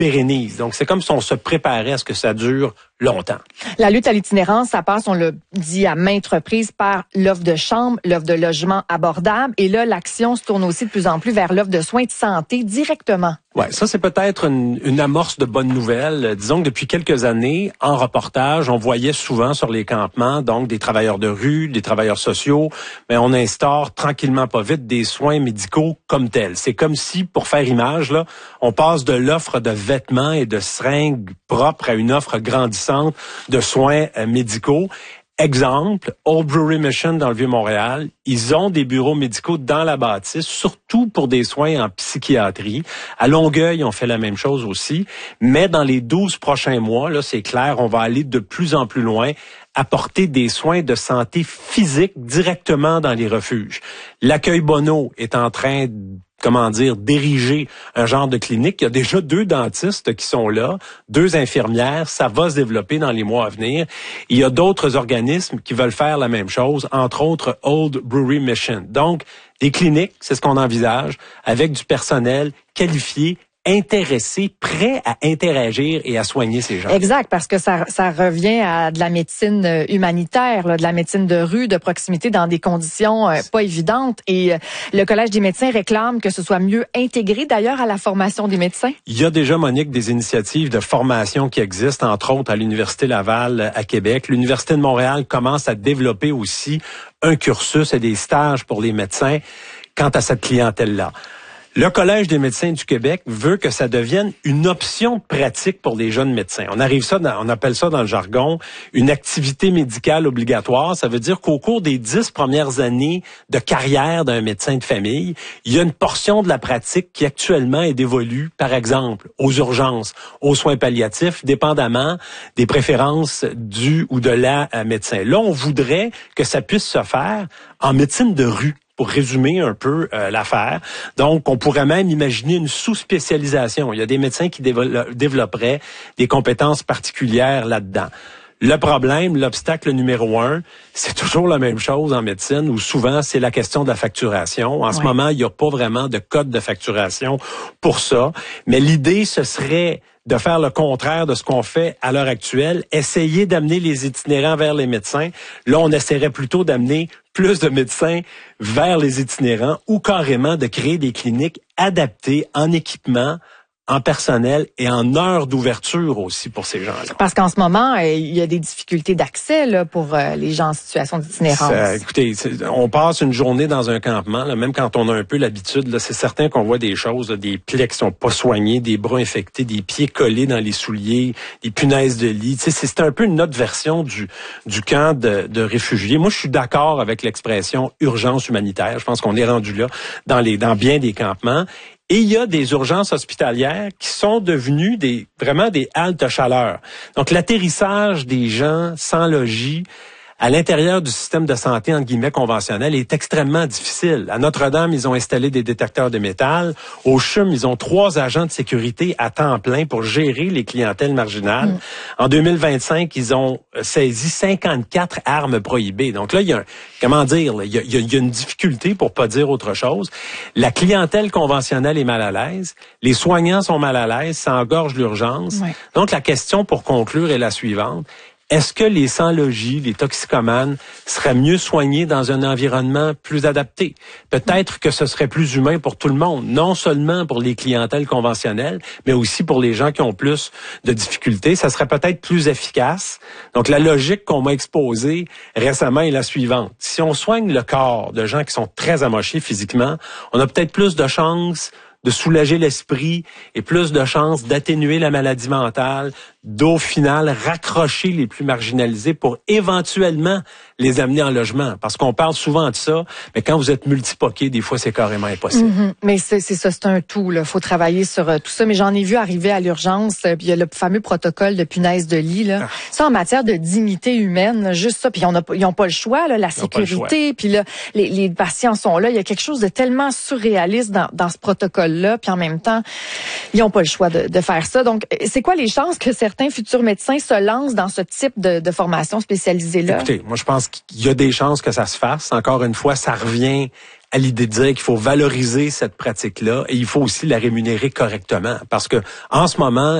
pérennise. Donc, c'est comme si on se préparait à ce que ça dure longtemps. La lutte à l'itinérance, ça passe, on l'a dit à maintes reprises, par l'offre de chambres, l'offre de logement abordable. Et là, l'action se tourne aussi de plus en plus vers l'offre de soins de santé directement. Ouais, ça c'est peut-être une amorce de bonnes nouvelles. Disons que depuis quelques années, en reportage, on voyait souvent sur les campements, donc des travailleurs de rue, des travailleurs sociaux, mais on instaure tranquillement pas vite des soins médicaux comme tels. C'est comme si, pour faire image, là, on passe de l'offre de vêtements et de seringues propres à une offre grandissante de soins médicaux. Exemple, Old Brewery Mission dans le Vieux-Montréal, ils ont des bureaux médicaux dans la bâtisse, surtout pour des soins en psychiatrie. À Longueuil, on fait la même chose aussi. Mais dans les 12 prochains mois, là, c'est clair, on va aller de plus en plus loin, apporter des soins de santé physique directement dans les refuges. L'accueil Bonneau est en train d'ériger un genre de clinique. Il y a déjà 2 dentistes qui sont là, 2 infirmières. Ça va se développer dans les mois à venir. Il y a d'autres organismes qui veulent faire la même chose, entre autres Old Brewery Mission. Donc, des cliniques, c'est ce qu'on envisage, avec du personnel qualifié, intéressés, prêts à interagir et à soigner ces gens. Exact, parce que ça revient à de la médecine humanitaire, là, de la médecine de rue, de proximité dans des conditions pas évidentes. Et le Collège des médecins réclame que ce soit mieux intégré d'ailleurs à la formation des médecins. Il y a déjà, Monique, des initiatives de formation qui existent, entre autres à l'Université Laval à Québec. L'Université de Montréal commence à développer aussi un cursus et des stages pour les médecins quant à cette clientèle-là. Le Collège des médecins du Québec veut que ça devienne une option de pratique pour les jeunes médecins. On appelle ça dans le jargon une activité médicale obligatoire. Ça veut dire qu'au cours des 10 premières années de carrière d'un médecin de famille, il y a une portion de la pratique qui actuellement est dévolue, par exemple, aux urgences, aux soins palliatifs, dépendamment des préférences du ou de la médecin. Là, on voudrait que ça puisse se faire en médecine de rue, pour résumer un peu l'affaire. Donc, on pourrait même imaginer une sous-spécialisation. Il y a des médecins qui développeraient des compétences particulières là-dedans. Le problème, l'obstacle numéro 1, c'est toujours la même chose en médecine, où souvent c'est la question de la facturation. En ce moment, il n'y a pas vraiment de code de facturation pour ça. Mais l'idée, ce serait de faire le contraire de ce qu'on fait à l'heure actuelle, essayer d'amener les itinérants vers les médecins. Là, on essaierait plutôt d'amener plus de médecins vers les itinérants ou carrément de créer des cliniques adaptées en équipement, en personnel et en heures d'ouverture aussi pour ces gens-là. Parce qu'en ce moment, il y a des difficultés d'accès là, pour les gens en situation d'itinérance. Écoutez, on passe une journée dans un campement, là, même quand on a un peu l'habitude, là, c'est certain qu'on voit des choses, là, des plaies qui sont pas soignées, des bras infectés, des pieds collés dans les souliers, des punaises de lit. C'est un peu une autre version du camp de réfugiés. Moi, je suis d'accord avec l'expression urgence humanitaire. Je pense qu'on est rendu là dans bien des campements. Et il y a des urgences hospitalières qui sont devenues vraiment des haltes chaleur. Donc, l'atterrissage des gens sans logis à l'intérieur du système de santé, entre guillemets, conventionnel, est extrêmement difficile. À Notre-Dame, ils ont installé des détecteurs de métal. Au CHUM, ils ont 3 agents de sécurité à temps plein pour gérer les clientèles marginales. En 2025, ils ont saisi 54 armes prohibées. Donc là, il y a il y a une difficulté, pour pas dire autre chose. La clientèle conventionnelle est mal à l'aise. Les soignants sont mal à l'aise. Ça engorge l'urgence. Ouais. Donc, la question, pour conclure, est la suivante. Est-ce que les sans-logis, les toxicomanes, seraient mieux soignés dans un environnement plus adapté? Peut-être que ce serait plus humain pour tout le monde, non seulement pour les clientèles conventionnelles, mais aussi pour les gens qui ont plus de difficultés. Ça serait peut-être plus efficace. Donc, la logique qu'on m'a exposée récemment est la suivante. Si on soigne le corps de gens qui sont très amochés physiquement, on a peut-être plus de chances de soulager l'esprit et plus de chances d'atténuer la maladie mentale, d'au final raccrocher les plus marginalisés pour éventuellement les amener en logement. Parce qu'on parle souvent de ça, mais quand vous êtes multipoqué, des fois, c'est carrément impossible. Mais c'est ça, c'est un tout. Il faut travailler sur tout ça. Mais j'en ai vu arriver à l'urgence, puis il y a le fameux protocole de punaise de lit. Là. Ça, en matière de dignité humaine, là, juste ça. Puis ils n'ont pas le choix, là, la sécurité. Puis là, les patients sont là. Il y a quelque chose de tellement surréaliste dans ce protocole-là. Puis en même temps, ils n'ont pas le choix de faire ça. Donc, c'est quoi les chances que certains certains futurs médecins se lancent dans ce type de formation spécialisée-là? Écoutez, moi, je pense qu'il y a des chances que ça se fasse. Encore une fois, ça revient à l'idée de dire qu'il faut valoriser cette pratique-là et il faut aussi la rémunérer correctement. Parce que, en ce moment,